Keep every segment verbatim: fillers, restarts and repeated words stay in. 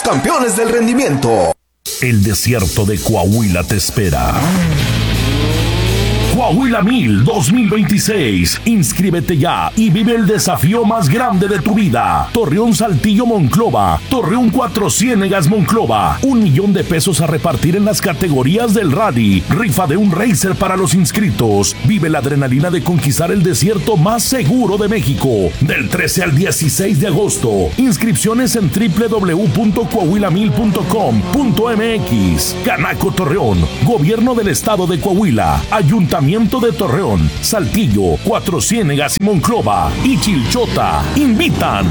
campeones del rendimiento. El desierto de Coahuila te espera. Coahuila Mil dos mil veintiséis. Inscríbete ya y vive el desafío más grande de tu vida. Torreón Saltillo Monclova. Torreón Cuatro Ciénegas Monclova. Un millón de pesos a repartir en las categorías del rally. Rifa de un racer para los inscritos. Vive la adrenalina de conquistar el desierto más seguro de México. Del trece al dieciséis de agosto. Inscripciones en doble u doble u doble u punto coahuila mil punto com punto m x. Canaco Torreón. Gobierno del Estado de Coahuila. Ayuntamiento de Torreón, Saltillo, Cuatro Ciénegas y Monclova y Chilchota invitan.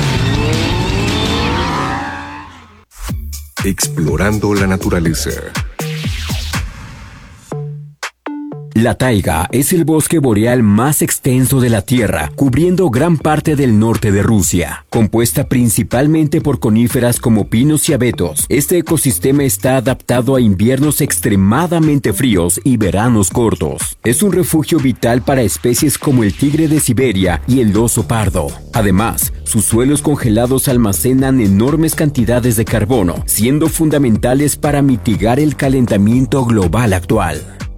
Explorando la naturaleza. La taiga es el bosque boreal más extenso de la Tierra, cubriendo gran parte del norte de Rusia. Compuesta principalmente por coníferas como pinos y abetos, este ecosistema está adaptado a inviernos extremadamente fríos y veranos cortos. Es un refugio vital para especies como el tigre de Siberia y el oso pardo. Además, sus suelos congelados almacenan enormes cantidades de carbono, siendo fundamentales para mitigar el calentamiento global actual.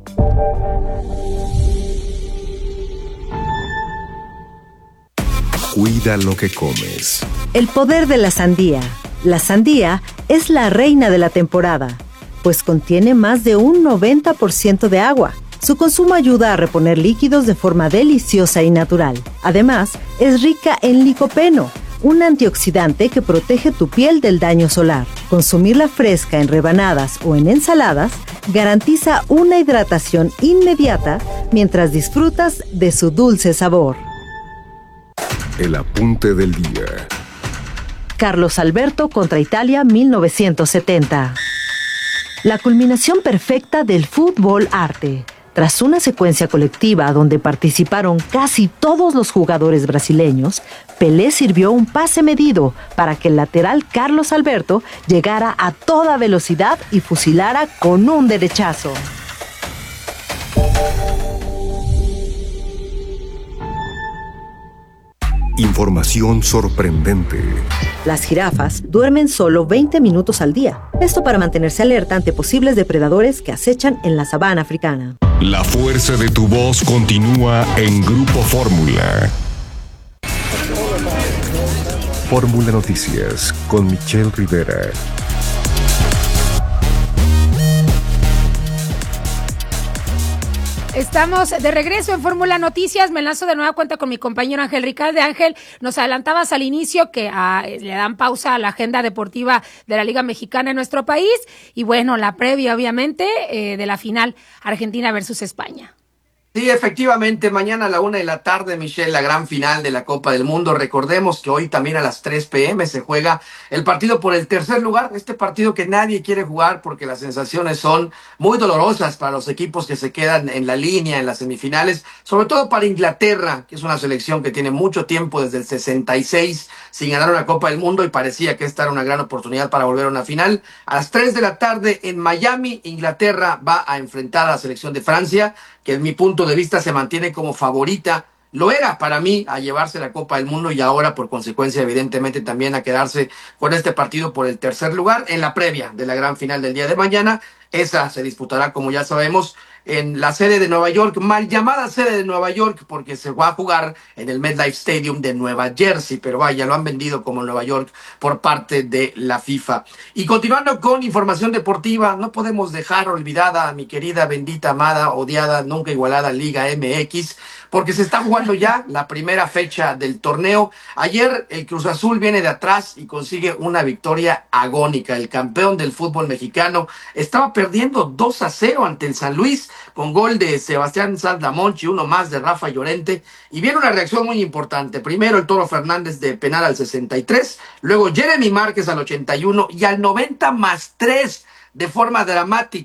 Cuida lo que comes. El poder de la sandía. La sandía es la reina de la temporada, pues contiene más de un noventa por ciento de agua. Su consumo ayuda a reponer líquidos de forma deliciosa y natural. Además, es rica en licopeno, un antioxidante que protege tu piel del daño solar. Consumirla fresca en rebanadas o en ensaladas garantiza una hidratación inmediata mientras disfrutas de su dulce sabor. El apunte del día. Carlos Alberto contra Italia mil novecientos setenta. La culminación perfecta del fútbol arte. Tras una secuencia colectiva donde participaron casi todos los jugadores brasileños, Pelé sirvió un pase medido para que el lateral Carlos Alberto llegara a toda velocidad y fusilara con un derechazo. Información sorprendente. Las jirafas duermen solo veinte minutos al día. Esto para mantenerse alerta ante posibles depredadores que acechan en la sabana africana. La fuerza de tu voz continúa en Grupo Fórmula. Fórmula Noticias con Michelle Rivera. Estamos de regreso en Fórmula Noticias. Me lanzo de nueva cuenta con mi compañero Ángel Ricalde. Ángel, nos adelantabas al inicio que ah, le dan pausa a la agenda deportiva de la Liga Mexicana en nuestro país. Y bueno, la previa, obviamente, eh, de la final Argentina versus España. Sí, efectivamente, mañana a la una de la tarde, Michelle, la gran final de la Copa del Mundo. Recordemos que hoy también a las tres p.m. se juega el partido por el tercer lugar. Este partido que nadie quiere jugar porque las sensaciones son muy dolorosas para los equipos que se quedan en la línea, en las semifinales. Sobre todo para Inglaterra, que es una selección que tiene mucho tiempo, desde el sesenta y seis, sin ganar una Copa del Mundo. Y parecía que esta era una gran oportunidad para volver a una final. A las tres de la tarde en Miami, Inglaterra va a enfrentar a la selección de Francia, que en mi punto de vista se mantiene como favorita, lo era para mí, a llevarse la Copa del Mundo y ahora por consecuencia evidentemente también a quedarse con este partido por el tercer lugar en la previa de la gran final del día de mañana. Esa se disputará, como ya sabemos, en la sede de Nueva York, mal llamada sede de Nueva York, porque se va a jugar en el MetLife Stadium de Nueva Jersey, pero vaya, lo han vendido como Nueva York por parte de la FIFA. Y continuando con información deportiva, no podemos dejar olvidada a mi querida, bendita, amada, odiada, nunca igualada Liga M X, porque se está jugando ya la primera fecha del torneo. Ayer el Cruz Azul viene de atrás y consigue una victoria agónica. El campeón del fútbol mexicano estaba perdiendo dos a cero ante el San Luis, con gol de Sebastián Santamonchi, uno más de Rafa Llorente, y viene una reacción muy importante. Primero el Toro Fernández de penal al sesenta y tres, luego Jeremy Márquez al ochenta y uno y al noventa más tres de forma dramática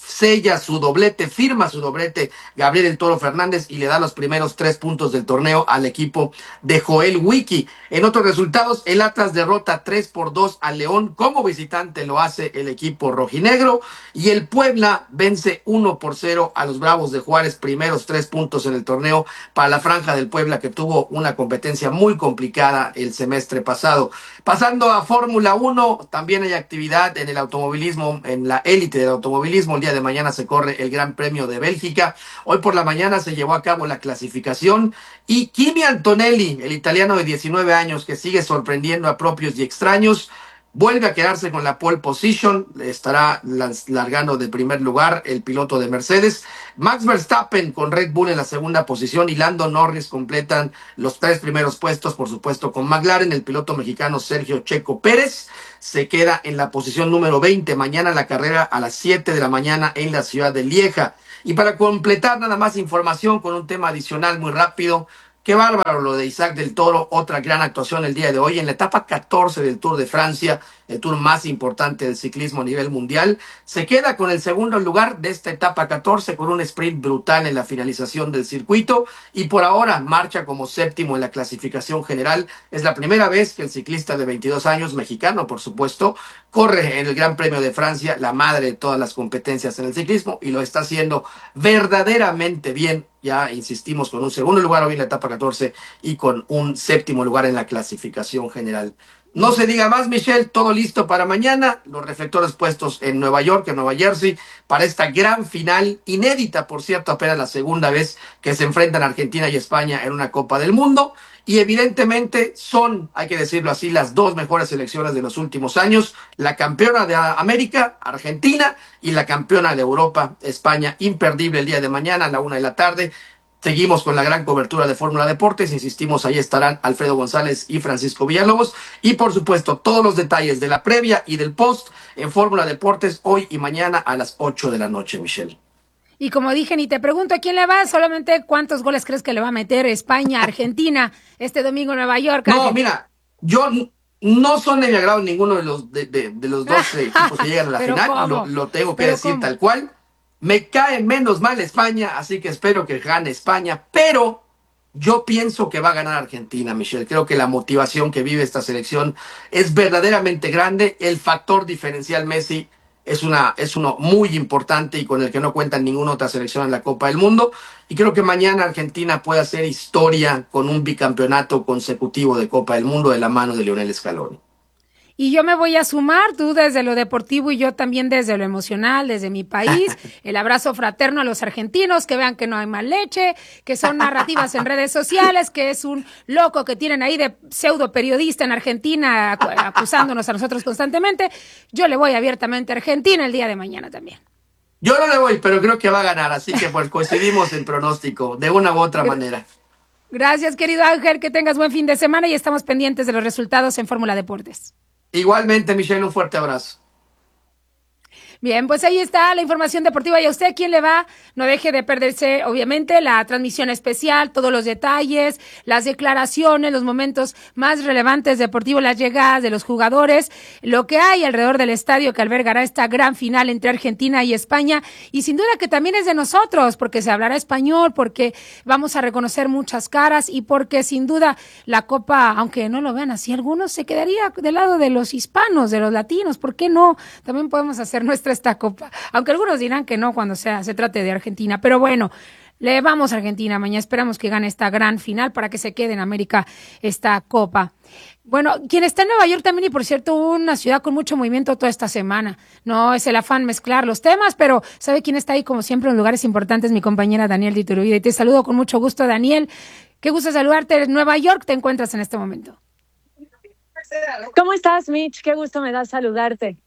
sella su doblete, firma su doblete Gabriel El Toro Fernández y le da los primeros tres puntos del torneo al equipo de Joel Wiki. En otros resultados, el Atlas derrota tres por dos al León, como visitante lo hace el equipo rojinegro, y el Puebla vence uno por cero a los Bravos de Juárez, primeros tres puntos en el torneo para la Franja del Puebla, que tuvo una competencia muy complicada el semestre pasado. Pasando a Fórmula uno, también hay actividad en el automovilismo, en la élite del automovilismo. El día de mañana se corre el Gran Premio de Bélgica. Hoy por la mañana se llevó a cabo la clasificación y Kimi Antonelli, el italiano de diecinueve años que sigue sorprendiendo a propios y extraños, vuelve a quedarse con la pole position, estará largando de primer lugar el piloto de Mercedes. Max Verstappen con Red Bull en la segunda posición y Lando Norris completan los tres primeros puestos, por supuesto con McLaren. El piloto mexicano Sergio Checo Pérez se queda en la posición número veinte. Mañana la carrera a las siete de la mañana en la ciudad de Lieja. Y para completar nada más información con un tema adicional muy rápido, qué bárbaro lo de Isaac del Toro, otra gran actuación el día de hoy en la etapa catorce del Tour de Francia, el tour más importante del ciclismo a nivel mundial. Se queda con el segundo lugar de esta etapa catorce con un sprint brutal en la finalización del circuito y por ahora marcha como séptimo en la clasificación general. Es la primera vez que el ciclista de veintidós años, mexicano por supuesto, corre en el Gran Premio de Francia, la madre de todas las competencias en el ciclismo, y lo está haciendo verdaderamente bien. Ya insistimos, con un segundo lugar hoy en la etapa catorce y con un séptimo lugar en la clasificación general. No se diga más, Michelle, todo listo para mañana. Los reflectores puestos en Nueva York, en Nueva Jersey, para esta gran final, inédita, por cierto, apenas la segunda vez que se enfrentan Argentina y España en una Copa del Mundo. Y evidentemente son, hay que decirlo así, las dos mejores selecciones de los últimos años. La campeona de América, Argentina, y la campeona de Europa, España. Imperdible el día de mañana a la una de la tarde. Seguimos con la gran cobertura de Fórmula Deportes. Insistimos, ahí estarán Alfredo González y Francisco Villalobos. Y por supuesto, todos los detalles de la previa y del post en Fórmula Deportes hoy y mañana a las ocho de la noche, Michelle. Y como dije, ni te pregunto a quién le va, solamente cuántos goles crees que le va a meter España, Argentina, este domingo en Nueva York. No, mira, yo no son de mi agrado ninguno de los, de, de, de los dos equipos que llegan a la final. Lo, lo tengo que decir ¿cómo? Tal cual. Me cae menos mal España, así que espero que gane España, pero yo pienso que va a ganar Argentina, Michelle. Creo que la motivación que vive esta selección es verdaderamente grande. El factor diferencial Messi es, una, es uno muy importante y con el que no cuenta ninguna otra selección en la Copa del Mundo. Y creo que mañana Argentina puede hacer historia con un bicampeonato consecutivo de Copa del Mundo de la mano de Lionel Scaloni. Y yo me voy a sumar, tú desde lo deportivo y yo también desde lo emocional, desde mi país. El abrazo fraterno a los argentinos, que vean que no hay mal leche, que son narrativas en redes sociales, que es un loco que tienen ahí de pseudo periodista en Argentina acusándonos a nosotros constantemente. Yo le voy abiertamente a Argentina el día de mañana también. Yo no le voy, pero creo que va a ganar, así que pues coincidimos en pronóstico, de una u otra manera. Gracias, querido Ángel, que tengas buen fin de semana y estamos pendientes de los resultados en Fórmula Deportes. Igualmente, Michelle, un fuerte abrazo. Bien, pues ahí está la información deportiva. ¿Y a usted quién le va? No deje de perderse, obviamente, la transmisión especial, todos los detalles, las declaraciones, los momentos más relevantes deportivos, las llegadas de los jugadores, lo que hay alrededor del estadio que albergará esta gran final entre Argentina y España. Y sin duda que también es de nosotros, porque se hablará español, porque vamos a reconocer muchas caras y porque sin duda la Copa, aunque no lo vean así, algunos se quedaría del lado de los hispanos, de los latinos. ¿Por qué no? También podemos hacer nuestra esta Copa, aunque algunos dirán que no cuando sea, se trate de Argentina, pero bueno, le vamos a Argentina mañana, esperamos que gane esta gran final para que se quede en América esta Copa. Bueno, quien está en Nueva York también, y por cierto, una ciudad con mucho movimiento toda esta semana, no es el afán mezclar los temas, pero ¿sabe quién está ahí como siempre en lugares importantes? Mi compañera Daniel de Iturbide, y te saludo con mucho gusto, Daniel, qué gusto saludarte. En Nueva York te encuentras en este momento. ¿Cómo estás, Mitch? Qué gusto me da saludarte.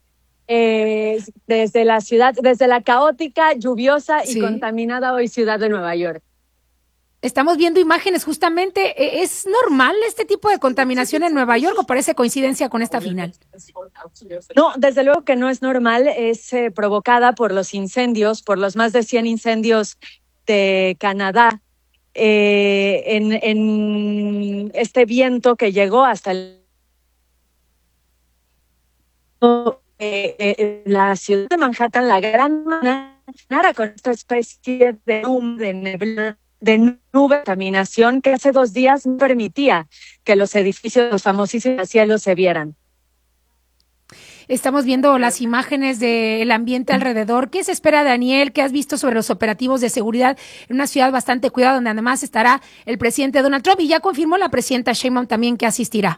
Eh, desde la ciudad, desde la caótica, lluviosa y sí. contaminada hoy ciudad de Nueva York. Estamos viendo imágenes justamente. ¿Es normal este tipo de contaminación en Nueva York o parece coincidencia con esta final? No, desde luego que no es normal. Es eh, provocada por los incendios, por los más de cien incendios de Canadá, eh, en, en este viento que llegó hasta el eh, eh, la ciudad de Manhattan, la gran manera con esta especie de nube, de neblina, de nube, contaminación que hace dos días no permitía que los edificios, los famosísimos cielos se vieran. Estamos viendo las imágenes del ambiente alrededor. ¿Qué se espera, Daniel? ¿Qué has visto sobre los operativos de seguridad en una ciudad bastante cuidada, donde además estará el presidente Donald Trump? Y ya confirmó la presidenta Sheinbaum también que asistirá.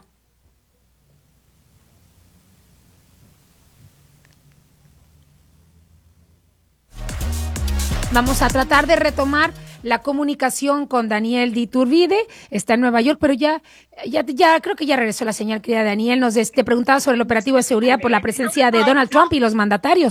Vamos a tratar de retomar la comunicación con Daniel de Iturbide. Está en Nueva York, pero ya, ya, ya creo que ya regresó la señal, querida Daniel. Nos te preguntaba sobre el operativo de seguridad por la presencia de Donald Trump y los mandatarios.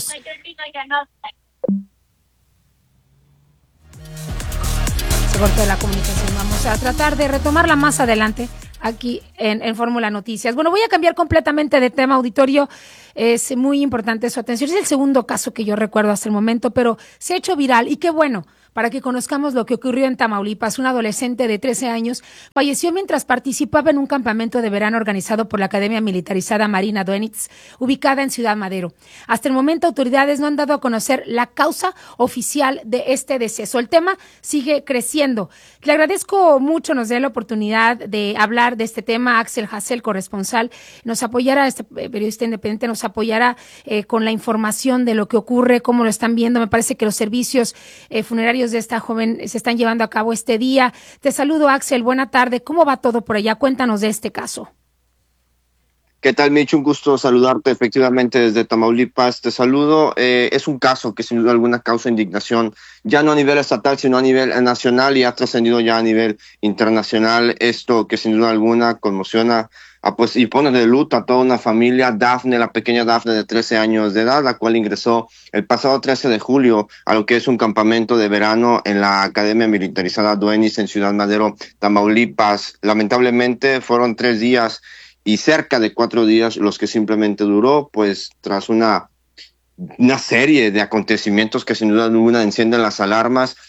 Se cortó la comunicación. Vamos a tratar de retomarla más adelante aquí en, en Fórmula Noticias. Bueno, voy a cambiar completamente de tema, auditorio. Es muy importante su atención. Es el segundo caso que yo recuerdo hasta el momento, pero se ha hecho viral y qué bueno, para que conozcamos lo que ocurrió en Tamaulipas. Un adolescente de trece años falleció mientras participaba en un campamento de verano organizado por la Academia Militarizada Marina Duenitz, ubicada en Ciudad Madero. Hasta el momento, autoridades no han dado a conocer la causa oficial de este deceso. El tema sigue creciendo. Le agradezco mucho, nos dé la oportunidad de hablar de este tema. Axel Hassel, corresponsal, nos apoyará, este periodista independiente, nos apoyará eh, con la información de lo que ocurre, cómo lo están viendo. Me parece que los servicios eh, funerarios de esta joven se están llevando a cabo este día. Te saludo, Axel, buena tarde. ¿Cómo va todo por allá? Cuéntanos de este caso. ¿Qué tal, Mitch? Un gusto saludarte efectivamente desde Tamaulipas. Te saludo. Eh, es un caso que sin duda alguna causa indignación, ya no a nivel estatal, sino a nivel nacional y ha trascendido ya a nivel internacional. Esto que sin duda alguna conmociona a, pues, y pone de luto a toda una familia. Dafne, la pequeña Dafne de trece años de edad, la cual ingresó el pasado trece de julio a lo que es un campamento de verano en la Academia Militarizada Duenitz en Ciudad Madero, Tamaulipas. Lamentablemente fueron tres días y cerca de cuatro días los que simplemente duró, pues tras una, una serie de acontecimientos que sin duda alguna encienden las alarmas,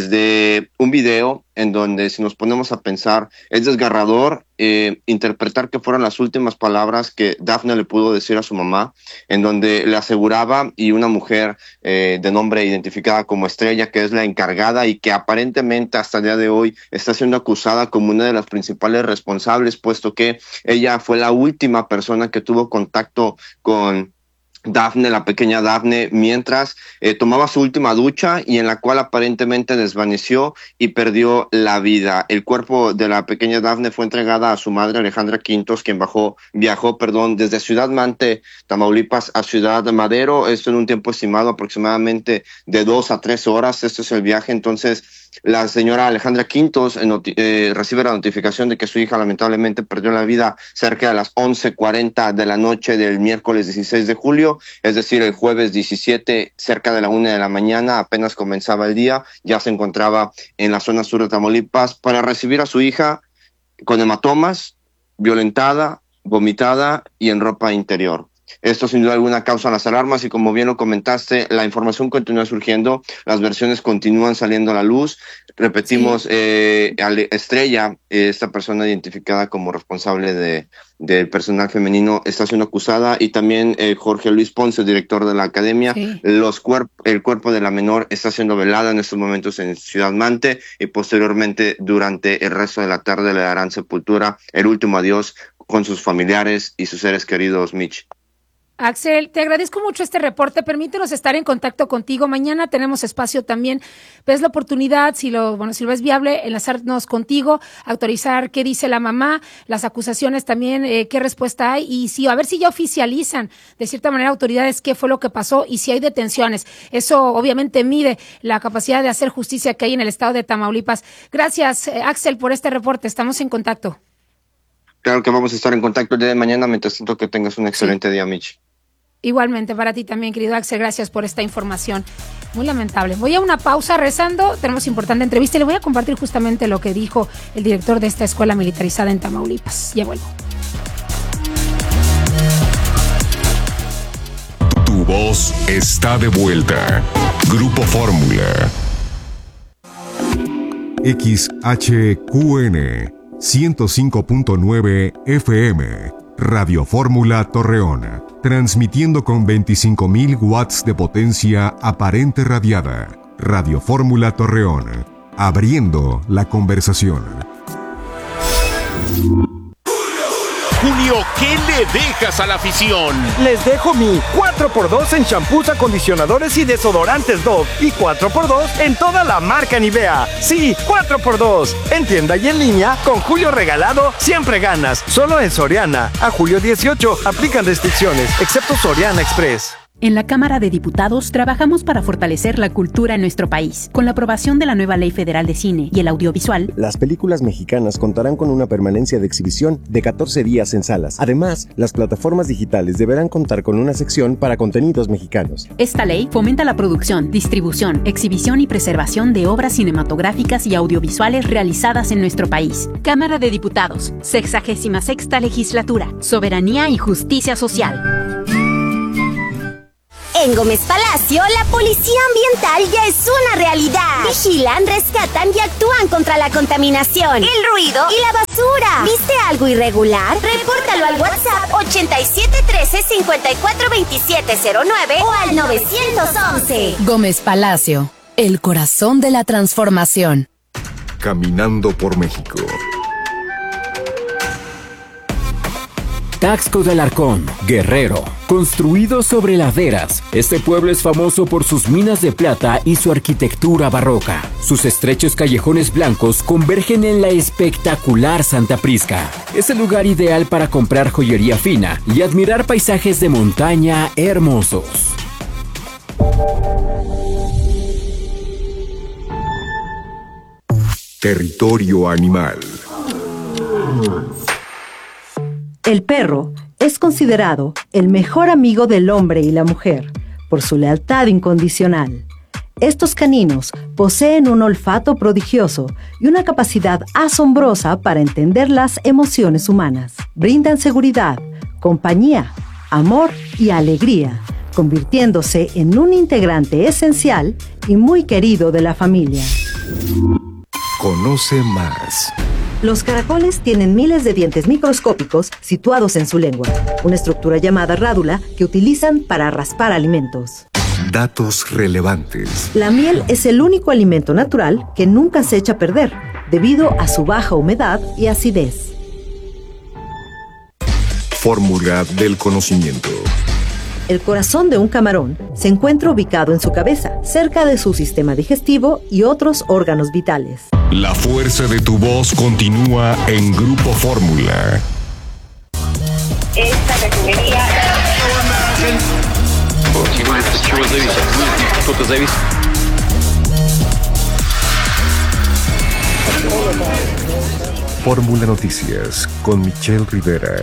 desde un video en donde, si nos ponemos a pensar, es desgarrador eh, interpretar que fueron las últimas palabras que Dafne le pudo decir a su mamá, en donde le aseguraba, y una mujer eh, de nombre identificada como Estrella, que es la encargada y que aparentemente hasta el día de hoy está siendo acusada como una de las principales responsables, puesto que ella fue la última persona que tuvo contacto con Dafne, la pequeña Dafne, mientras eh, tomaba su última ducha y en la cual aparentemente desvaneció y perdió la vida. El cuerpo de la pequeña Dafne fue entregada a su madre, Alejandra Quintos, quien bajó, viajó perdón, desde Ciudad Mante, Tamaulipas, a Ciudad Madero, esto en un tiempo estimado aproximadamente de dos a tres horas. Este es el viaje. Entonces, la señora Alejandra Quintos eh, noti- eh, recibe la notificación de que su hija lamentablemente perdió la vida cerca de las once cuarenta de la noche del miércoles dieciséis de julio, es decir, el jueves diecisiete, cerca de la una de la mañana, apenas comenzaba el día, ya se encontraba en la zona sur de Tamaulipas para recibir a su hija con hematomas, violentada, vomitada y en ropa interior. Esto sin duda alguna causa las alarmas y, como bien lo comentaste, la información continúa surgiendo, las versiones continúan saliendo a la luz. Repetimos, sí. eh, Estrella, esta persona identificada como responsable de del personal femenino, está siendo acusada, y también eh, Jorge Luis Ponce, director de la academia. Sí. Los cuerp- el cuerpo de la menor está siendo velada en estos momentos en Ciudad Mante, y posteriormente durante el resto de la tarde le darán sepultura, el último adiós con sus familiares y sus seres queridos, Mitch. Axel, te agradezco mucho este reporte. Permítenos estar en contacto contigo. Mañana tenemos espacio también. Ves la oportunidad, si lo, bueno, si lo ves viable, enlazarnos contigo, autorizar qué dice la mamá, las acusaciones también, eh, qué respuesta hay, y si, a ver si ya oficializan de cierta manera autoridades qué fue lo que pasó y si hay detenciones. Eso obviamente mide la capacidad de hacer justicia que hay en el estado de Tamaulipas. Gracias, eh, Axel, por este reporte. Estamos en contacto. Claro que vamos a estar en contacto el día de mañana. Mientras tanto, que tengas un excelente sí. día, Mitch. Igualmente para ti también, querido Axel, gracias por esta información. Muy lamentable. Voy a una pausa rezando, tenemos importante entrevista y le voy a compartir justamente lo que dijo el director de esta escuela militarizada en Tamaulipas. Ya vuelvo. Tu voz está de vuelta. Grupo Fórmula. X H Q N ciento cinco punto nueve F M, Radio Fórmula Torreón, transmitiendo con veinticinco mil watts de potencia aparente radiada. Radio Fórmula Torreón, abriendo la conversación. Julio, ¿qué le dejas a la afición? Les dejo mi cuatro por dos en champús, acondicionadores y desodorantes Dove y cuatro por dos en toda la marca Nivea. Sí, cuatro por dos. En tienda y en línea, con Julio regalado, siempre ganas. Solo en Soriana. A julio dieciocho, aplican restricciones, excepto Soriana Express. En la Cámara de Diputados trabajamos para fortalecer la cultura en nuestro país. Con la aprobación de la nueva Ley Federal de Cine y el Audiovisual, las películas mexicanas contarán con una permanencia de exhibición de catorce días en salas. Además, las plataformas digitales deberán contar con una sección para contenidos mexicanos. Esta ley fomenta la producción, distribución, exhibición y preservación de obras cinematográficas y audiovisuales realizadas en nuestro país. Cámara de Diputados, sexagésima sexta legislatura, soberanía y justicia social. En Gómez Palacio, la policía ambiental ya es una realidad. Vigilan, rescatan y actúan contra la contaminación, el ruido y la basura. ¿Viste algo irregular? Repórtalo al WhatsApp ochenta y siete trece cincuenta y cuatro veintisiete cero nueve o al nueve once. Gómez Palacio, el corazón de la transformación. Caminando por México. Taxco de Alarcón, Guerrero. Construido sobre laderas, este pueblo es famoso por sus minas de plata y su arquitectura barroca. Sus estrechos callejones blancos convergen en la espectacular Santa Prisca. Es el lugar ideal para comprar joyería fina y admirar paisajes de montaña hermosos. Territorio animal. El perro es considerado el mejor amigo del hombre y la mujer por su lealtad incondicional. Estos caninos poseen un olfato prodigioso y una capacidad asombrosa para entender las emociones humanas. Brindan seguridad, compañía, amor y alegría, convirtiéndose en un integrante esencial y muy querido de la familia. Conoce más. Los caracoles tienen miles de dientes microscópicos situados en su lengua, una estructura llamada rádula que utilizan para raspar alimentos. Datos relevantes. La miel es el único alimento natural que nunca se echa a perder, debido a su baja humedad y acidez. Fórmula del conocimiento. El corazón de un camarón se encuentra ubicado en su cabeza, cerca de su sistema digestivo y otros órganos vitales. La fuerza de tu voz continúa en Grupo Fórmula. Esta refinería... Fórmula Noticias con Michelle Rivera.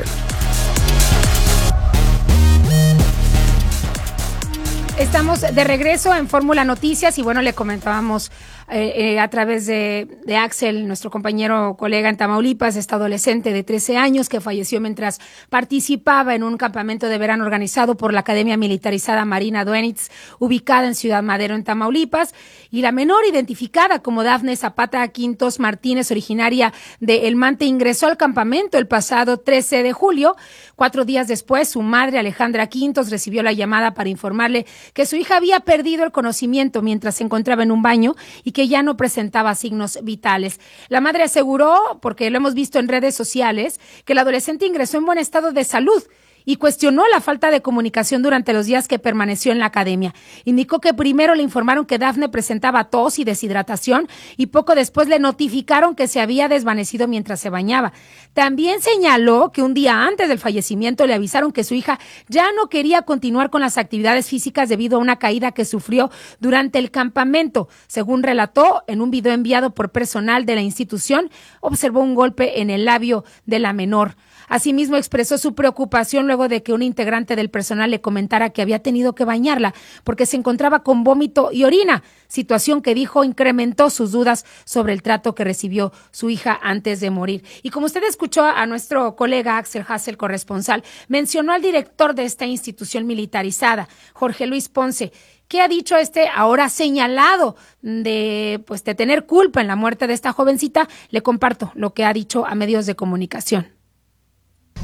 Estamos de regreso en Fórmula Noticias y bueno, le comentábamos eh, eh, a través de, de Axel, nuestro compañero colega en Tamaulipas, esta adolescente de trece años que falleció mientras participaba en un campamento de verano organizado por la Academia Militarizada Marina Duenitz, ubicada en Ciudad Madero, en Tamaulipas, y la menor, identificada como Dafne Zapata Quintos Martínez, originaria de El Mante, ingresó al campamento el pasado trece de julio. Cuatro días después, su madre, Alejandra Quintos, recibió la llamada para informarle que su hija había perdido el conocimiento mientras se encontraba en un baño y que ya no presentaba signos vitales. La madre aseguró, porque lo hemos visto en redes sociales, que el adolescente ingresó en buen estado de salud y cuestionó la falta de comunicación durante los días que permaneció en la academia. Indicó que primero le informaron que Dafne presentaba tos y deshidratación y poco después le notificaron que se había desvanecido mientras se bañaba. También señaló que un día antes del fallecimiento le avisaron que su hija ya no quería continuar con las actividades físicas debido a una caída que sufrió durante el campamento. Según relató en un video enviado por personal de la institución, observó un golpe en el labio de la menor. Asimismo, expresó su preocupación luego de que un integrante del personal le comentara que había tenido que bañarla porque se encontraba con vómito y orina, situación que dijo incrementó sus dudas sobre el trato que recibió su hija antes de morir. Y como usted escuchó a nuestro colega Axel Hassel, corresponsal, mencionó al director de esta institución militarizada, Jorge Luis Ponce. ¿Qué ha dicho este ahora señalado de, pues, de tener culpa en la muerte de esta jovencita? Le comparto lo que ha dicho a medios de comunicación.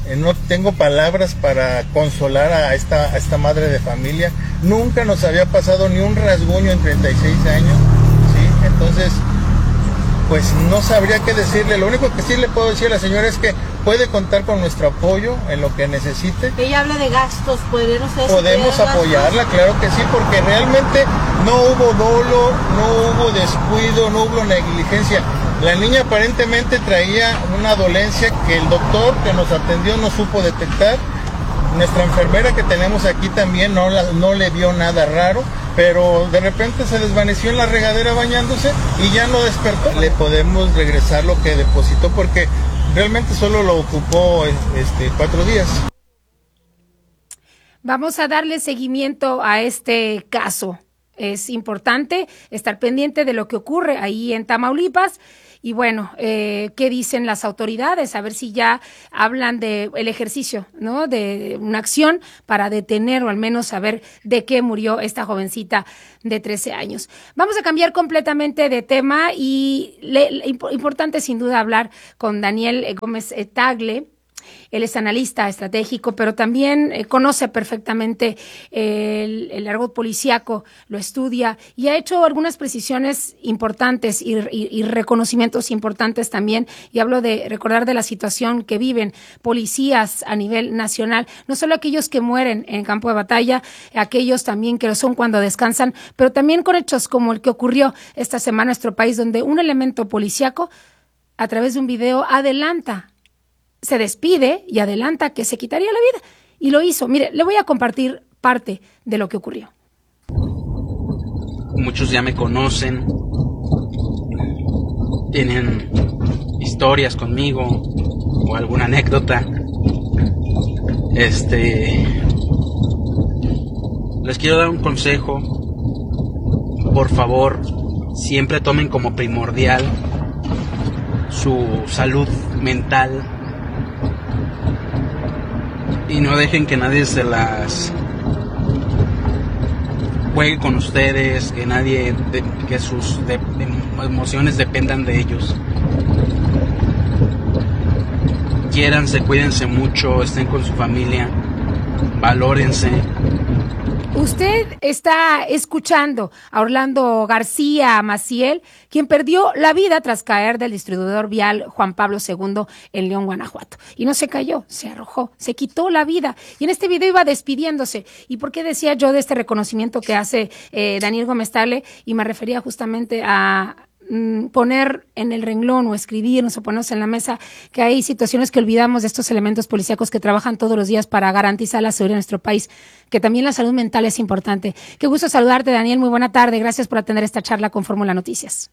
eh, no tengo palabras para consolar a esta, a esta madre de familia. Nunca nos había pasado ni un rasguño en treinta y seis años, ¿sí? Entonces, pues no sabría qué decirle. Lo único que sí le puedo decir a la señora es que puede contar con nuestro apoyo en lo que necesite. Ella habla de gastos, ¿pueden ustedes Podemos apoyarla, gastos? Claro que sí, porque realmente no hubo dolo, no hubo descuido, no hubo negligencia. La niña aparentemente traía una dolencia que el doctor que nos atendió no supo detectar. Nuestra enfermera que tenemos aquí también no, la, no le vio nada raro, pero de repente se desvaneció en la regadera bañándose y ya no despertó. Le podemos regresar lo que depositó porque realmente solo lo ocupó este, cuatro días. Vamos a darle seguimiento a este caso. Es importante estar pendiente de lo que ocurre ahí en Tamaulipas. Y bueno, eh, ¿qué dicen las autoridades? A ver si ya hablan de el ejercicio, ¿no? De una acción para detener o al menos saber de qué murió esta jovencita de trece años. Vamos a cambiar completamente de tema y le, le, importante sin duda hablar con Daniel Gómez Tagle. Él es analista estratégico, pero también eh, conoce perfectamente el, el argot policíaco, lo estudia y ha hecho algunas precisiones importantes y, y, y reconocimientos importantes también. Y hablo de recordar de la situación que viven policías a nivel nacional, no solo aquellos que mueren en campo de batalla, aquellos también que lo son cuando descansan, pero también con hechos como el que ocurrió esta semana en nuestro país, donde un elemento policíaco, a través de un video, adelanta se despide y adelanta que se quitaría la vida. Y lo hizo. Mire, le voy a compartir parte de lo que ocurrió. Muchos ya me conocen, tienen historias conmigo o alguna anécdota. Este, les quiero dar un consejo. Por favor, siempre tomen como primordial su salud mental y no dejen que nadie se las juegue con ustedes, que nadie, de, que sus de, de emociones dependan de ellos. Quiéranse, cuídense mucho, estén con su familia, valórense. Usted está escuchando a Orlando García Maciel, quien perdió la vida tras caer del distribuidor vial Juan Pablo segundo en León, Guanajuato. Y no se cayó, se arrojó, se quitó la vida. Y en este video iba despidiéndose. ¿Y por qué decía yo de este reconocimiento que hace eh, Daniel Gómez Tagle? Y me refería justamente a poner en el renglón o escribirnos o ponernos en la mesa que hay situaciones que olvidamos de estos elementos policíacos que trabajan todos los días para garantizar la seguridad de nuestro país, que también la salud mental es importante. Qué gusto saludarte, Daniel, muy buena tarde, gracias por atender esta charla con Fórmula Noticias.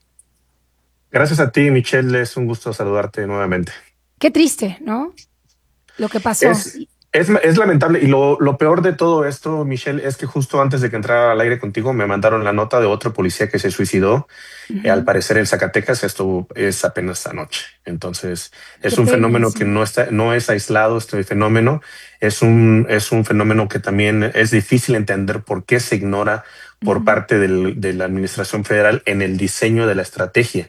Gracias a ti, Michelle, es un gusto saludarte nuevamente. Qué triste, ¿no? Lo que pasó. Es... Es, es lamentable y lo, lo peor de todo esto, Michelle, es que justo antes de que entrara al aire contigo me mandaron la nota de otro policía que se suicidó, uh-huh. eh, al parecer en Zacatecas. Esto es apenas anoche. Entonces es Qué un fenómeno sí. que no está, no es aislado. Este fenómeno es un, es un fenómeno que también es difícil entender por qué se ignora por uh-huh. parte del, de la administración federal en el diseño de la estrategia.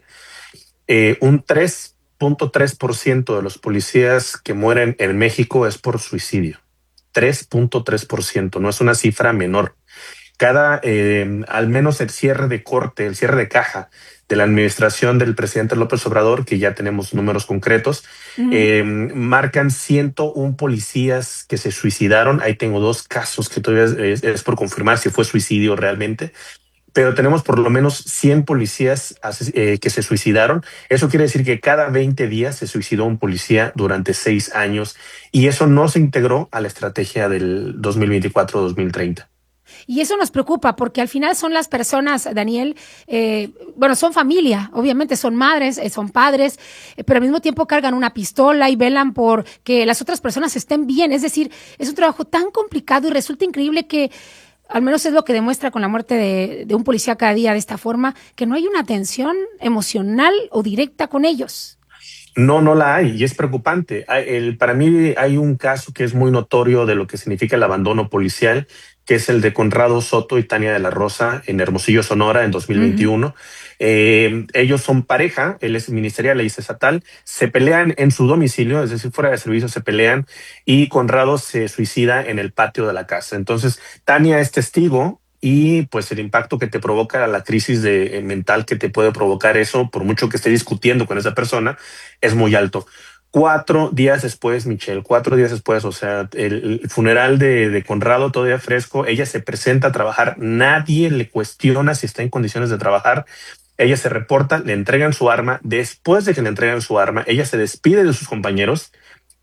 Eh, un tres punto tres por ciento de los policías que mueren en México es por suicidio. tres punto tres por ciento, no es una cifra menor. Cada, eh, al menos el cierre de corte, el cierre de caja de la administración del presidente López Obrador, que ya tenemos números concretos, uh-huh. eh, marcan ciento uno policías que se suicidaron. Ahí tengo dos casos que todavía es, es por confirmar si fue suicidio realmente. Pero tenemos por lo menos cien policías eh, que se suicidaron. Eso quiere decir que cada veinte días se suicidó un policía durante seis años y eso no se integró a la estrategia del dos mil veinticuatro a dos mil treinta. Y eso nos preocupa porque al final son las personas, Daniel, eh, bueno, son familia, obviamente son madres, eh, son padres, eh, pero al mismo tiempo cargan una pistola y velan por que las otras personas estén bien. Es decir, es un trabajo tan complicado y resulta increíble que al menos es lo que demuestra con la muerte de, de un policía cada día de esta forma, que no hay una atención emocional o directa con ellos. No, no la hay y es preocupante. Hay- el- para mí hay un caso que es muy notorio de lo que significa el abandono policial, que es el de Conrado Soto y Tania de la Rosa en Hermosillo, Sonora, en dos mil veintiuno. Eh, ellos son pareja, él es ministerial, ella es estatal, se pelean en su domicilio, es decir, fuera de servicio se pelean y Conrado se suicida en el patio de la casa. Entonces, Tania es testigo y pues el impacto que te provoca, la crisis de, eh, mental que te puede provocar eso, por mucho que esté discutiendo con esa persona, es muy alto. Cuatro días después, Michelle, cuatro días después, o sea, el, el funeral de, de Conrado todavía fresco, ella se presenta a trabajar, nadie le cuestiona si está en condiciones de trabajar, ella se reporta, le entregan su arma, después de que le entregan su arma, ella se despide de sus compañeros,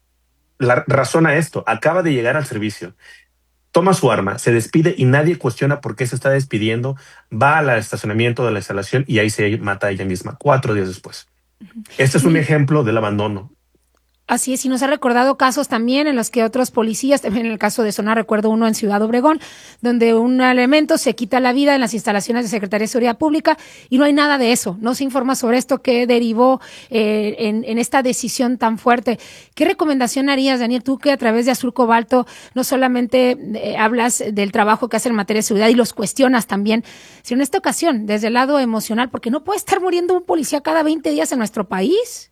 la razona esto, acaba de llegar al servicio, toma su arma, se despide y nadie cuestiona por qué se está despidiendo, va al estacionamiento de la instalación y ahí se mata ella misma, cuatro días después. Este es un ejemplo del abandono. Así es, y nos ha recordado casos también en los que otros policías, también en el caso de Sonora, recuerdo uno en Ciudad Obregón, donde un elemento se quita la vida en las instalaciones de Secretaría de Seguridad Pública y no hay nada de eso, no se informa sobre esto que derivó eh, en, en esta decisión tan fuerte. ¿Qué recomendación harías, Daniel, tú que a través de Azul Cobalto no solamente eh, hablas del trabajo que hace en materia de seguridad y los cuestionas también, sino en esta ocasión, desde el lado emocional, porque no puede estar muriendo un policía cada veinte días en nuestro país?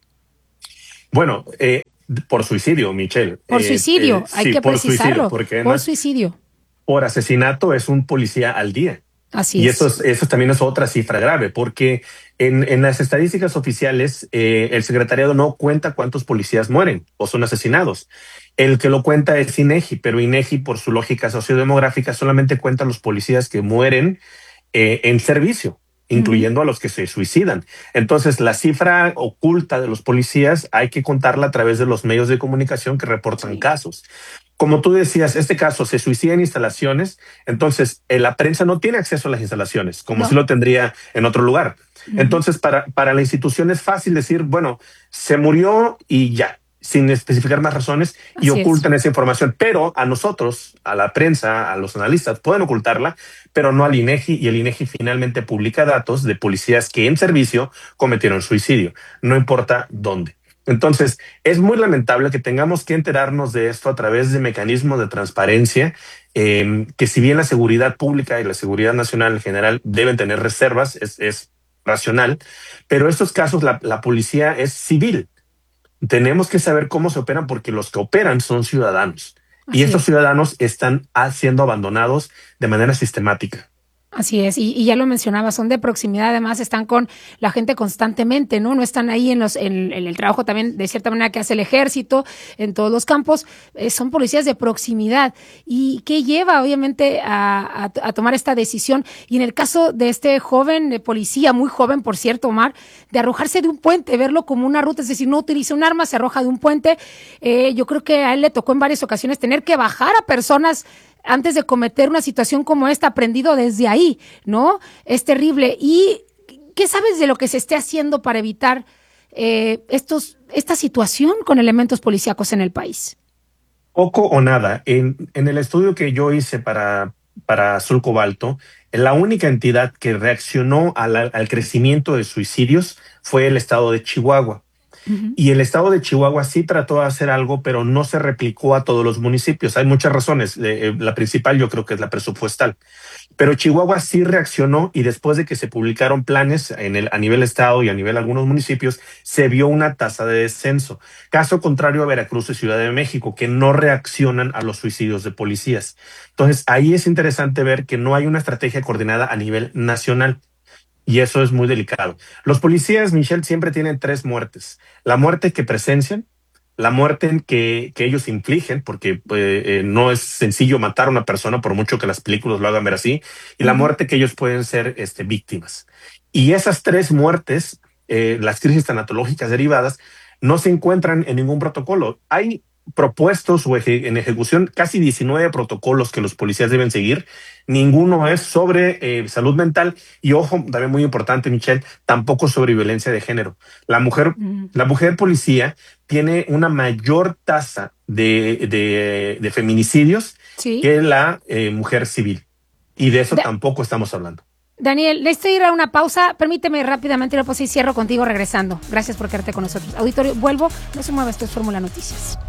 Bueno, eh, por suicidio, Michelle. Por Eh, suicidio, eh, hay sí, que por precisarlo. Suicidio, porque por además, suicidio. por asesinato es un policía al día. Así y es. eso, es, eso también es otra cifra grave, porque en, en las estadísticas oficiales, eh, el secretariado no cuenta cuántos policías mueren o son asesinados. El que lo cuenta es INEGI, pero INEGI, por su lógica sociodemográfica, solamente cuenta los policías que mueren eh, en servicio, incluyendo uh-huh. a los que se suicidan. Entonces, la cifra oculta de los policías hay que contarla a través de los medios de comunicación que reportan sí. casos. Como tú decías, este caso se suicida en instalaciones, entonces eh, la prensa no tiene acceso a las instalaciones, como no. si lo tendría en otro lugar. Uh-huh. Entonces, para, para la institución es fácil decir, bueno, se murió y ya, sin especificar más razones, y Así ocultan es. esa información. Pero a nosotros, a la prensa, a los analistas, pueden ocultarla, pero no al INEGI, y el INEGI finalmente publica datos de policías que en servicio cometieron suicidio, no importa dónde. Entonces, es muy lamentable que tengamos que enterarnos de esto a través de mecanismos de transparencia, eh, que si bien la seguridad pública y la seguridad nacional en general deben tener reservas, es, es racional, pero estos casos la, la policía es civil. Tenemos que saber cómo se operan porque los que operan son ciudadanos. Así y estos es. ciudadanos están siendo abandonados de manera sistemática. Así es, y, y ya lo mencionaba, son de proximidad, además están con la gente constantemente, ¿no? No están ahí en los en, en el trabajo también, de cierta manera, que hace el ejército en todos los campos, eh, son policías de proximidad. ¿Y qué lleva, obviamente, a, a, a tomar esta decisión? Y en el caso de este joven de policía, muy joven, por cierto, Omar, de arrojarse de un puente, verlo como una ruta, es decir, no utiliza un arma, se arroja de un puente. Eh, yo creo que a él le tocó en varias ocasiones tener que bajar a personas antes de cometer una situación como esta, aprendido desde ahí, ¿no? Es terrible. ¿Y qué sabes de lo que se esté haciendo para evitar eh, estos, esta situación con elementos policíacos en el país? Poco o nada. En, en el estudio que yo hice para, para Azul Cobalto, la única entidad que reaccionó a la, al crecimiento de suicidios fue el estado de Chihuahua. Uh-huh. Y el estado de Chihuahua sí trató de hacer algo, pero no se replicó a todos los municipios. Hay muchas razones. Eh, la principal yo creo que es la presupuestal. Pero Chihuahua sí reaccionó y después de que se publicaron planes en el, a nivel estado y a nivel de algunos municipios, se vio una tasa de descenso. Caso contrario a Veracruz y Ciudad de México, que no reaccionan a los suicidios de policías. Entonces, ahí es interesante ver que no hay una estrategia coordinada a nivel nacional. Y eso es muy delicado. Los policías, Michelle, siempre tienen tres muertes. La muerte que presencian, la muerte que, que ellos infligen, porque eh, no es sencillo matar a una persona por mucho que las películas lo hagan ver así, y la muerte que ellos pueden ser este, víctimas. Y esas tres muertes, eh, las crisis tanatológicas derivadas, no se encuentran en ningún protocolo. Hay propuestos o eje, en ejecución casi diecinueve protocolos que los policías deben seguir. Ninguno es sobre eh, salud mental y, ojo, también muy importante, Michelle, tampoco sobre violencia de género. La mujer, mm. la mujer policía tiene una mayor tasa de, de, de feminicidios ¿Sí? que la eh, mujer civil. Y de eso de- tampoco estamos hablando. Daniel, necesito ir a una pausa. Permíteme rápidamente una pausa y cierro contigo regresando. Gracias por quedarte con nosotros. Auditorio, vuelvo. No se mueva, esto es Fórmula Noticias.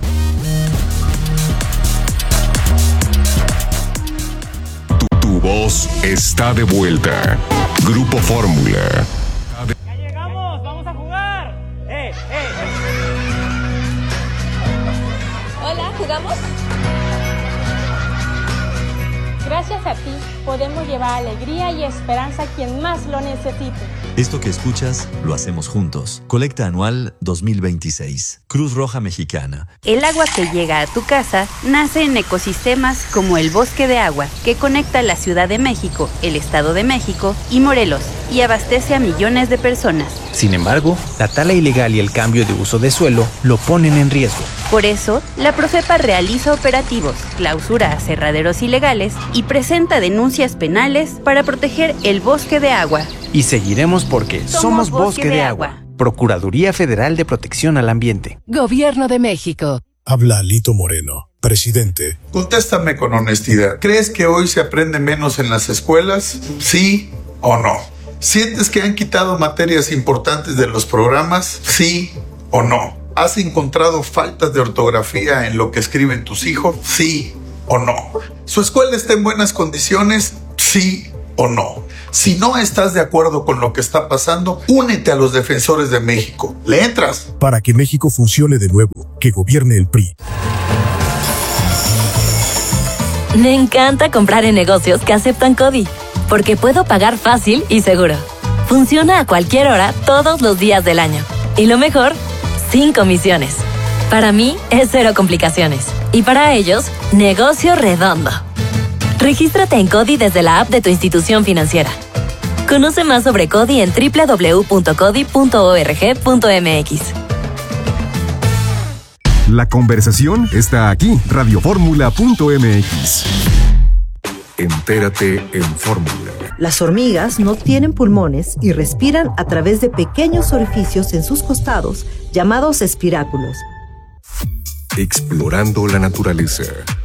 Tu, tu voz está de vuelta. Grupo Fórmula. Ya llegamos, vamos a jugar. Eh, eh. Hola, ¿jugamos? Gracias a ti, podemos llevar alegría y esperanza a quien más lo necesite. Esto que escuchas, lo hacemos juntos. Colecta Anual dos mil veintiséis. Cruz Roja Mexicana. El agua que llega a tu casa nace en ecosistemas como el Bosque de Agua, que conecta la Ciudad de México, el Estado de México y Morelos, y abastece a millones de personas. Sin embargo, la tala ilegal y el cambio de uso de suelo lo ponen en riesgo. Por eso, la Profepa realiza operativos, clausura aserraderos ilegales y presenta denuncias penales para proteger el bosque de agua. Y seguiremos porque somos, somos Bosque, bosque de, de agua. agua. Procuraduría Federal de Protección al Ambiente. Gobierno de México. Habla Alito Moreno, presidente. Contéstame con honestidad. ¿Crees que hoy se aprende menos en las escuelas? ¿Sí o no? ¿Sientes que han quitado materias importantes de los programas? ¿Sí o no? ¿Has encontrado faltas de ortografía en lo que escriben tus hijos? ¿Sí o no? ¿Su escuela está en buenas condiciones? ¿Sí o no? Si no estás de acuerdo con lo que está pasando, únete a los defensores de México. ¿Le entras? Para que México funcione de nuevo, que gobierne el P R I. Me encanta comprar en negocios que aceptan CODI, porque puedo pagar fácil y seguro. Funciona a cualquier hora, todos los días del año. Y lo mejor, sin comisiones. Para mí es cero complicaciones. Y para ellos, negocio redondo. Regístrate en CODI desde la app de tu institución financiera. Conoce más sobre CODI en doble u doble u doble u punto codi punto org punto m x. La conversación está aquí, radio fórmula punto m x. Entérate en Fórmula. Las hormigas no tienen pulmones y respiran a través de pequeños orificios en sus costados, llamados espiráculos. Explorando la naturaleza.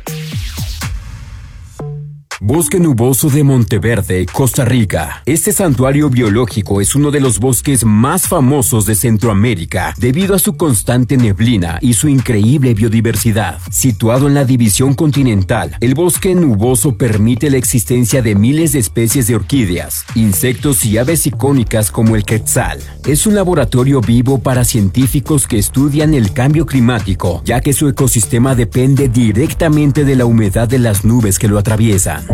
Bosque nuboso de Monteverde, Costa Rica. Este santuario biológico es uno de los bosques más famosos de Centroamérica debido a su constante neblina y su increíble biodiversidad. Situado en la división continental, el bosque nuboso permite la existencia de miles de especies de orquídeas, insectos y aves icónicas como el quetzal. Es un laboratorio vivo para científicos que estudian el cambio climático, ya que su ecosistema depende directamente de la humedad de las nubes que lo atraviesan.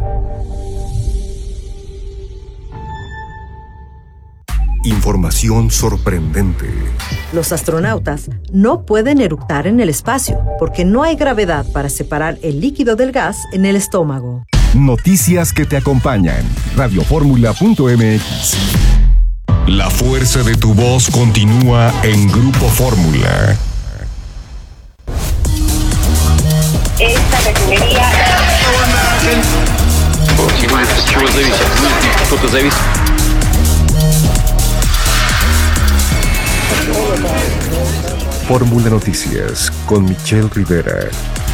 Información sorprendente. Los astronautas no pueden eructar en el espacio porque no hay gravedad para separar el líquido del gas en el estómago. Noticias que te acompañan. radio fórmula punto m x. La fuerza de tu voz continúa en Grupo Fórmula. Esta refinería... Fórmula Noticias con Michelle Rivera.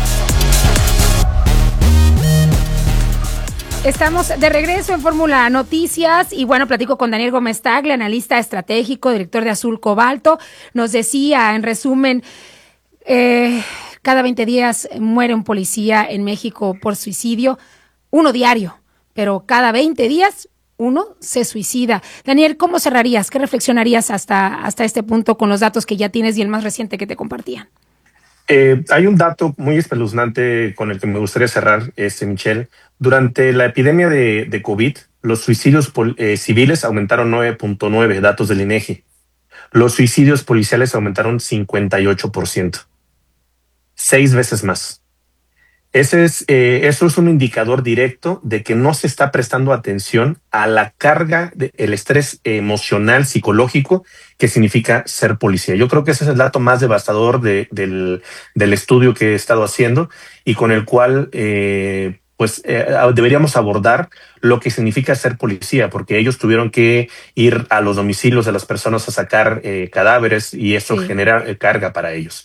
Estamos de regreso en Fórmula Noticias y bueno, platico con Daniel Gómez Tagle, analista estratégico, director de Azul Cobalto. Nos decía, en resumen, eh, cada veinte días muere un policía en México por suicidio, uno diario, pero cada veinte días uno se suicida. Daniel, ¿cómo cerrarías? ¿Qué reflexionarías hasta, hasta este punto con los datos que ya tienes y el más reciente que te compartían? Eh, hay un dato muy espeluznante con el que me gustaría cerrar, este, Michelle. Durante la epidemia de, de COVID, los suicidios pol, eh, civiles aumentaron nueve punto nueve, datos del INEGI. Los suicidios policiales aumentaron cincuenta y ocho por ciento. Seis veces más. Ese es, eh, eso es un indicador directo de que no se está prestando atención a la carga, de, el estrés emocional, psicológico que significa ser policía. Yo creo que ese es el dato más devastador de, del, del estudio que he estado haciendo y con el cual eh, pues eh, deberíamos abordar lo que significa ser policía, porque ellos tuvieron que ir a los domicilios de las personas a sacar eh, cadáveres y eso sí. genera eh, carga para ellos.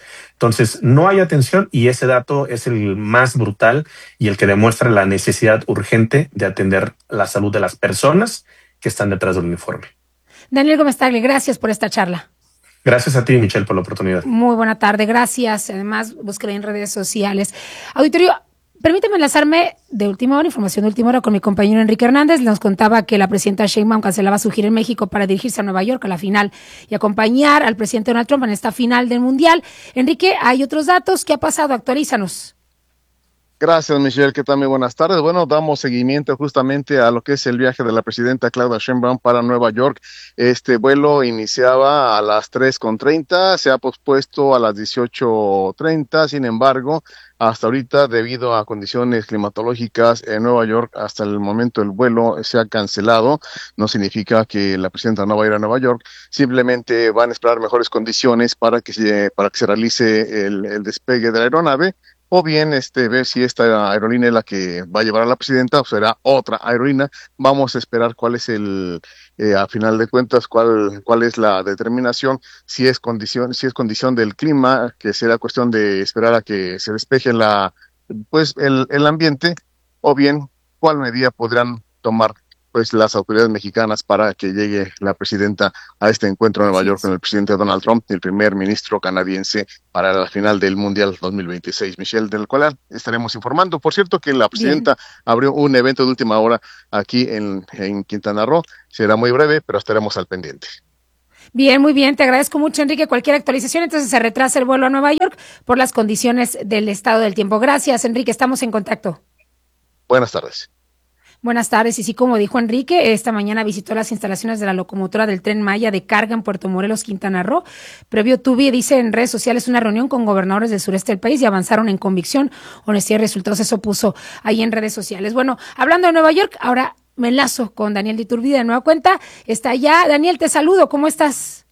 Entonces, no hay atención y ese dato es el más brutal y el que demuestra la necesidad urgente de atender la salud de las personas que están detrás del uniforme. Daniel Gómez Tagle, gracias por esta charla. Gracias a ti, Michelle, por la oportunidad. Muy buena tarde, gracias. Además, búsquela en redes sociales. Auditorio, permíteme enlazarme de última hora, información de última hora con mi compañero Enrique Hernández. Nos contaba que la presidenta Sheinbaum cancelaba su gira en México para dirigirse a Nueva York a la final y acompañar al presidente Donald Trump en esta final del Mundial. Enrique, hay otros datos. ¿Qué ha pasado? Actualízanos. Gracias, Michelle. ¿Qué tal? Muy buenas tardes. Bueno, damos seguimiento justamente a lo que es el viaje de la presidenta Claudia Sheinbaum para Nueva York. Este vuelo iniciaba a las tres con treinta, se ha pospuesto a las dieciocho treinta. Sin embargo, hasta ahorita, debido a condiciones climatológicas en Nueva York, hasta el momento el vuelo se ha cancelado. No significa que la presidenta no va a ir a Nueva York, simplemente van a esperar mejores condiciones para que se, para que se realice el, el despegue de la aeronave, o bien este ver si esta aerolínea es la que va a llevar a la presidenta o será otra aerolínea. Vamos a esperar cuál es el, eh, a final de cuentas, cuál cuál es la determinación, si es condición si es condición del clima, que será cuestión de esperar a que se despeje la pues el, el ambiente, o bien cuál medida podrán tomar pues las autoridades mexicanas para que llegue la presidenta a este encuentro en Nueva York con el presidente Donald Trump y el primer ministro canadiense para la final del Mundial dos mil veintiséis, Michelle, del cual estaremos informando. Por cierto, que la presidenta Bien. abrió un evento de última hora aquí en, en Quintana Roo. Será muy breve, pero estaremos al pendiente. Bien, muy bien, te agradezco mucho, Enrique. Cualquier actualización, entonces se retrasa el vuelo a Nueva York por las condiciones del estado del tiempo. Gracias, Enrique, estamos en contacto. Buenas tardes. Buenas tardes, y sí, como dijo Enrique, esta mañana visitó las instalaciones de la locomotora del Tren Maya de carga en Puerto Morelos, Quintana Roo. Previo tuve, dice en redes sociales, una reunión con gobernadores del sureste del país y avanzaron en convicción, honestidad y resultados. Eso puso ahí en redes sociales. Bueno, hablando de Nueva York, ahora me enlazo con Daniel de Iturbide de nueva cuenta. Está allá. Daniel, te saludo. ¿Cómo estás?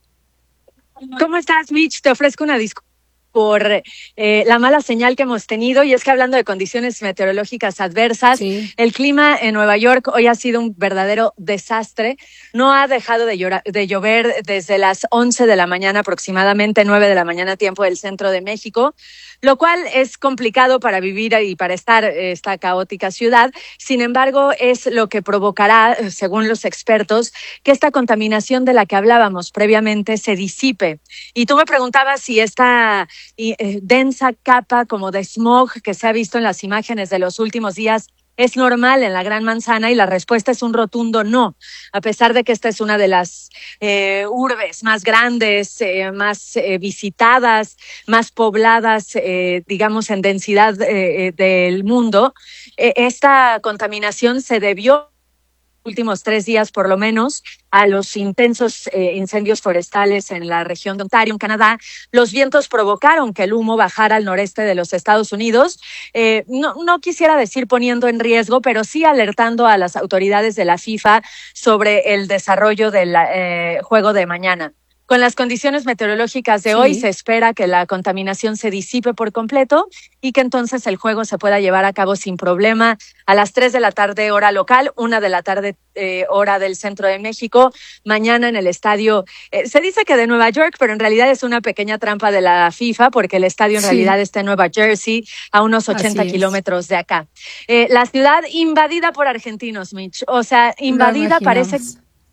¿Cómo estás, Mitch? Te ofrezco una disculpa por eh, la mala señal que hemos tenido, y es que hablando de condiciones meteorológicas adversas, sí. El clima en Nueva York hoy ha sido un verdadero desastre. No ha dejado de, llorar, de llover desde las once de la mañana, aproximadamente nueve de la mañana, tiempo del centro de México, lo cual es complicado para vivir y para estar en esta caótica ciudad. Sin embargo, es lo que provocará, según los expertos, que esta contaminación de la que hablábamos previamente se disipe. Y tú me preguntabas si esta y, eh, densa capa como de smog que se ha visto en las imágenes de los últimos días es normal en la Gran Manzana, y la respuesta es un rotundo no, a pesar de que esta es una de las eh, urbes más grandes, eh, más eh, visitadas, más pobladas, eh, digamos, en densidad eh, del mundo. Eh, esta contaminación se debió últimos tres días por lo menos a los intensos eh, incendios forestales en la región de Ontario, en Canadá. Los vientos provocaron que el humo bajara al noreste de los Estados Unidos. Eh, no, no quisiera decir poniendo en riesgo, pero sí alertando a las autoridades de la FIFA sobre el desarrollo del eh, juego de mañana. Con las condiciones meteorológicas de sí. hoy, se espera que la contaminación se disipe por completo y que entonces el juego se pueda llevar a cabo sin problema a las tres de la tarde hora local, una de la tarde eh, hora del centro de México, mañana en el estadio. Eh, se dice que de Nueva York, pero en realidad es una pequeña trampa de la FIFA, porque el estadio en sí. realidad está en Nueva Jersey, a unos ochenta kilómetros de acá. Eh, la ciudad invadida por argentinos, Mitch. O sea, invadida parece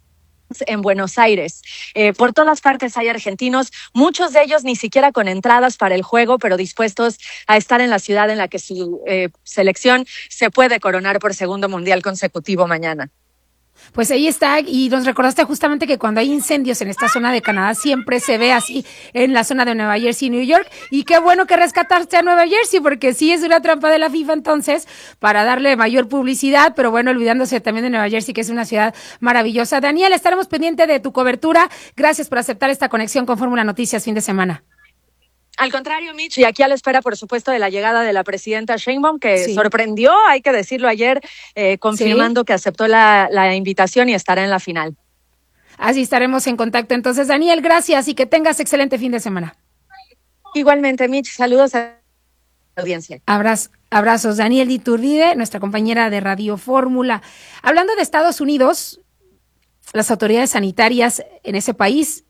en Buenos Aires. Eh, por todas partes hay argentinos, muchos de ellos ni siquiera con entradas para el juego, pero dispuestos a estar en la ciudad en la que su eh, selección se puede coronar por segundo mundial consecutivo mañana. Pues ahí está, y nos recordaste justamente que cuando hay incendios en esta zona de Canadá siempre se ve así en la zona de Nueva Jersey y New York, y qué bueno que rescataste a Nueva Jersey, porque sí es una trampa de la FIFA entonces para darle mayor publicidad, pero bueno, olvidándose también de Nueva Jersey, que es una ciudad maravillosa. Daniel, estaremos pendientes de tu cobertura. Gracias por aceptar esta conexión con Fórmula Noticias fin de semana. Al contrario, Mitch, y aquí a la espera, por supuesto, de la llegada de la presidenta Sheinbaum, que sí. sorprendió, hay que decirlo ayer, eh, confirmando ¿Sí? que aceptó la, la invitación y estará en la final. Así estaremos en contacto. Entonces, Daniel, gracias y que tengas excelente fin de semana. Igualmente, Mitch, saludos a la audiencia. Abrazos. Abrazos. Daniel de Iturbide, nuestra compañera de Radio Fórmula. Hablando de Estados Unidos, las autoridades sanitarias en ese país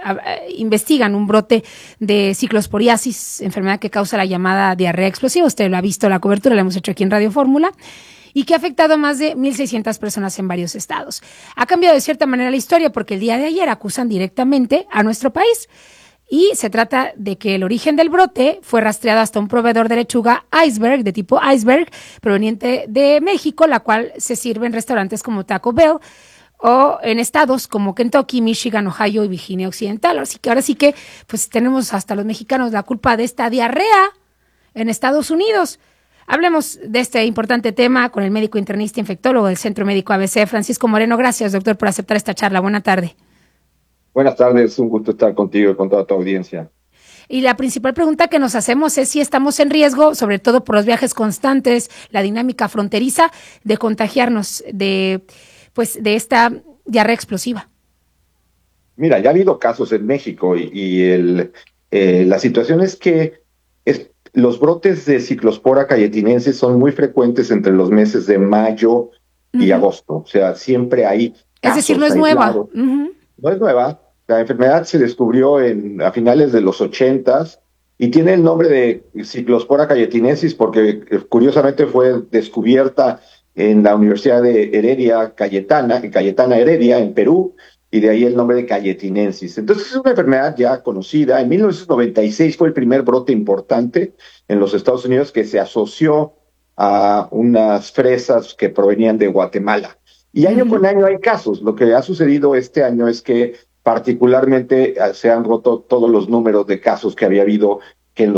a, a, investigan un brote de ciclosporiasis, enfermedad que causa la llamada diarrea explosiva. Usted lo ha visto, la cobertura la hemos hecho aquí en Radio Fórmula, y que ha afectado a más de mil seiscientas personas en varios estados. Ha cambiado de cierta manera la historia porque el día de ayer acusan directamente a nuestro país. Y se trata de que el origen del brote fue rastreado hasta un proveedor de lechuga iceberg, de tipo iceberg, proveniente de México, la cual se sirve en restaurantes como Taco Bell o en estados como Kentucky, Michigan, Ohio y Virginia Occidental. Así que ahora sí que pues tenemos hasta los mexicanos la culpa de esta diarrea en Estados Unidos. Hablemos de este importante tema con el médico internista infectólogo del Centro Médico A B C, Francisco Moreno. Gracias, doctor, por aceptar esta charla. Buena tarde. Buenas tardes, un gusto estar contigo y con toda tu audiencia. Y la principal pregunta que nos hacemos es si estamos en riesgo, sobre todo por los viajes constantes, la dinámica fronteriza, de contagiarnos de, pues, de esta diarrea explosiva. Mira, ya ha habido casos en México y, y el, eh, la situación es que es, los brotes de Ciclospora cayetinensis son muy frecuentes entre los meses de mayo y uh-huh. agosto. O sea, siempre hay casos. Es decir, no es nueva. Uh-huh. No es nueva. La enfermedad se descubrió en, a finales de los ochentas y tiene el nombre de Ciclospora cayetinensis porque curiosamente fue descubierta en la Universidad de Heredia Cayetana, en Cayetana Heredia, en Perú, y de ahí el nombre de cayetinensis. Entonces es una enfermedad ya conocida. En mil novecientos noventa y seis fue el primer brote importante en los Estados Unidos que se asoció a unas fresas que provenían de Guatemala. Y año con año hay casos. Lo que ha sucedido este año es que particularmente se han roto todos los números de casos que había habido